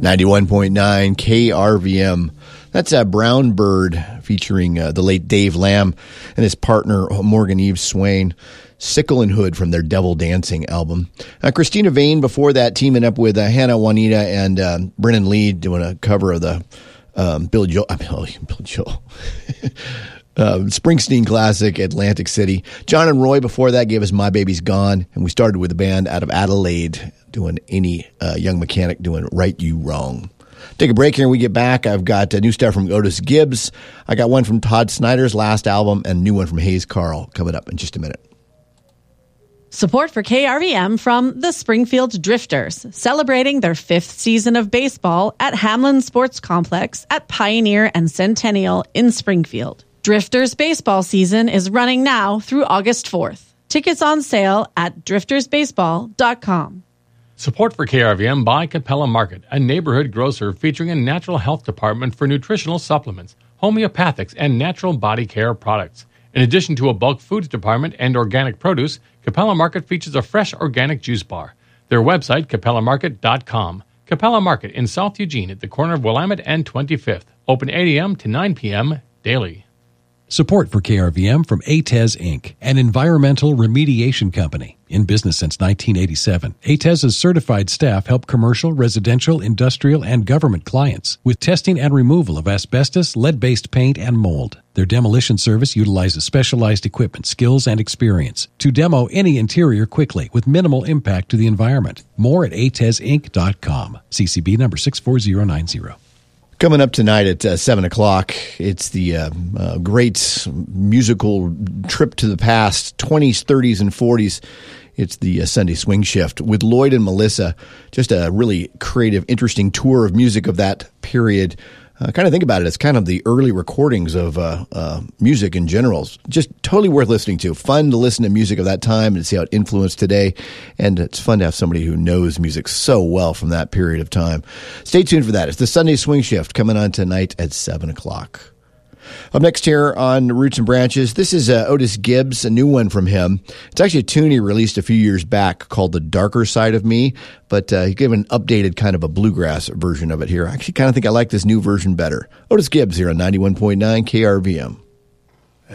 91.9 KRVM. That's a Brown Bird featuring the late Dave Lamb and his partner Morgan Eve Swain. Sickle and Hood from their Devil Dancing album. Christina Vane before that, teaming up with Hannah Juanita and Brennan Lee doing a cover of the Bill Joel Springsteen classic Atlantic City. John and Roy before that gave us My Baby's Gone, and we started with a band out of Adelaide doing Any Young Mechanic doing Right You Wrong. Take a break here and we get back. I've got a new stuff from Otis Gibbs. I got one from Todd Snyder's last album and a new one from Hayes Carl coming up in just a minute. Support for KRVM from the Springfield Drifters, celebrating their 5th season of baseball at Hamlin Sports Complex at Pioneer and Centennial in Springfield. Drifters baseball season is running now through August 4th. Tickets on sale at driftersbaseball.com. Support for KRVM by Capella Market, a neighborhood grocer featuring a natural health department for nutritional supplements, homeopathics, and natural body care products. In addition to a bulk foods department and organic produce, Capella Market features a fresh organic juice bar. Their website, capellamarket.com. Capella Market in South Eugene at the corner of Willamette and 25th. Open 8 a.m. to 9 p.m. daily. Support for KRVM from ATES Inc., an environmental remediation company. In business since 1987, ATES's certified staff help commercial, residential, industrial, and government clients with testing and removal of asbestos, lead-based paint, and mold. Their demolition service utilizes specialized equipment, skills, and experience to demo any interior quickly with minimal impact to the environment. More at atesinc.com. CCB number 64090. Coming up tonight at 7 o'clock, it's the great musical trip to the past, 20s, 30s, and 40s. It's the Sunday Swing Shift with Lloyd and Melissa. Just a really creative, interesting tour of music of that period. Kind of think about it as kind of the early recordings of music in general. Just totally worth listening to. Fun to listen to music of that time and see how it influenced today. And it's fun to have somebody who knows music so well from that period of time. Stay tuned for that. It's the Sunday Swing Shift coming on tonight at 7 o'clock. Up next here on Roots and Branches, this is Otis Gibbs, a new one from him. It's actually a tune he released a few years back called The Darker Side of Me, but he gave an updated kind of a bluegrass version of it here. I actually kind of think I like this new version better. Otis Gibbs here on 91.9 KRVM.